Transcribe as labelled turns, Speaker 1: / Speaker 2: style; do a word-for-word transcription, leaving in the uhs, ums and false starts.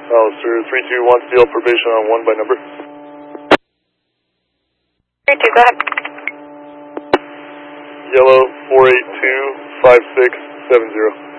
Speaker 1: Alistair, three two wants to deal probation on one by number.
Speaker 2: three two, go ahead.
Speaker 1: Yellow, four eight two, five six seven zero.